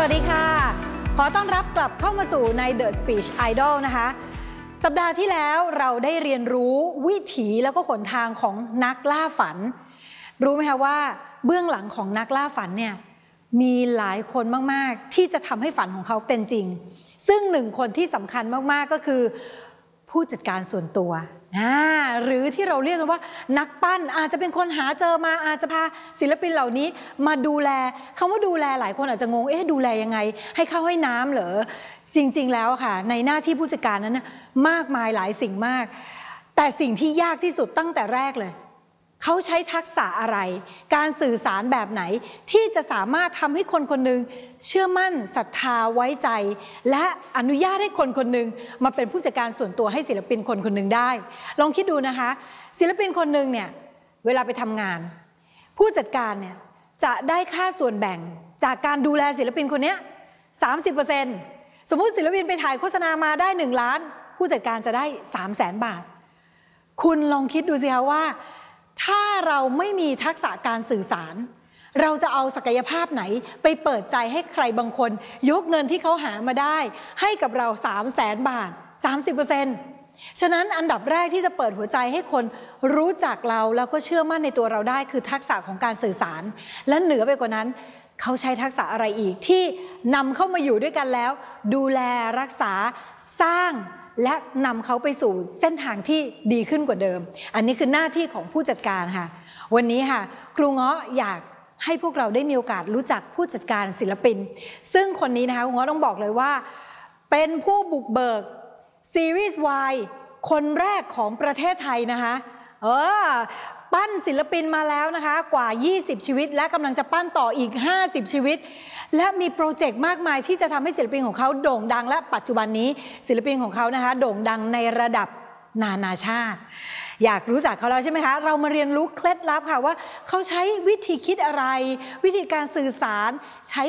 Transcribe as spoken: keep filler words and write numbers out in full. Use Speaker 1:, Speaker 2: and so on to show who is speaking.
Speaker 1: วัสดีค่ะขอต้อนรับกลับเข้ามาสู่ใน The Speech Idol นะคะสัปดาห์ที่แล้วเราได้เรียนรู้วิถีแล้วก็หนทางของนักล่าฝันรู้ไหมคะว่าเบื้องหลังของนักล่าฝันเนี่ยมีหลายคนมากๆที่จะทำให้ฝันของเขาเป็นจริงซึ่งหนึ่งคนที่สำคัญมากๆก็คือผู้จัดการส่วนตัวหรือที่เราเรียกกันว่านักปั้นอาจจะเป็นคนหาเจอมาอาจจะพาศิลปินเหล่านี้มาดูแลคำว่าดูแลหลายคนอาจจะงงเอ๊ะดูแลยังไงให้ข้าวให้น้ำเหรอจริงๆแล้วค่ะในหน้าที่ผู้จัดการนั้นมากมายหลายสิ่งมากแต่สิ่งที่ยากที่สุดตั้งแต่แรกเลยเขาใช้ทักษะอะไรการสื่อสารแบบไหนที่จะสามารถทำให้คนคนหนึ่งเชื่อมั่นศรัทธาไว้ใจและอนุญาตให้คนคนหนึ่งมาเป็นผู้จัดการส่วนตัวให้ศิลปินคนคนหนึ่งได้ลองคิดดูนะคะศิลปินคนหนึ่งเนี่ยเวลาไปทำงานผู้จัดการเนี่ยจะได้ค่าส่วนแบ่งจากการดูแลศิลปินคนนี้ สามสิบเปอร์เซ็นต์ สมมุติศิลปินไปถ่ายโฆษณามาได้หนึ่งล้านผู้จัดการจะได้ สามแสน บาทคุณลองคิดดูสิคะว่าถ้าเราไม่มีทักษะการสื่อสารเราจะเอาศักยภาพไหนไปเปิดใจให้ใครบางคนยกเงินที่เขาหามาได้ให้กับเรา สามแสน บาท สามสิบเปอร์เซ็นต์ ฉะนั้นอันดับแรกที่จะเปิดหัวใจให้คนรู้จักเราแล้วก็เชื่อมั่นในตัวเราได้คือทักษะของการสื่อสารและเหนือไปกว่านั้นเขาใช้ทักษะอะไรอีกที่นำเข้ามาอยู่ด้วยกันแล้วดูแลรักษาสร้างและนำเขาไปสู่เส้นทางที่ดีขึ้นกว่าเดิมอันนี้คือหน้าที่ของผู้จัดการค่ะวันนี้ค่ะครูเงาะอยากให้พวกเราได้มีโอกาสรู้จักผู้จัดการศิลปินซึ่งคนนี้นะคะครูเงาะต้องบอกเลยว่าเป็นผู้บุกเบิกซีรีส์ Y คนแรกของประเทศไทยนะคะเออปั้นศิลปินมาแล้วนะคะกว่ายี่สิบชีวิตและกำลังจะปั้นต่ออีกห้าสิบชีวิตและมีโปรเจกต์มากมายที่จะทำให้ศิลปินของเขาโด่งดังและปัจจุบันนี้ศิลปินของเขานะคะโด่งดังในระดับนานาชาติอยากรู้จักเขาแล้วใช่ไหมคะเรามาเรียนรู้เคล็ดลับค่ะว่าเขาใช้วิธีคิดอะไรวิธีการสื่อสารใช้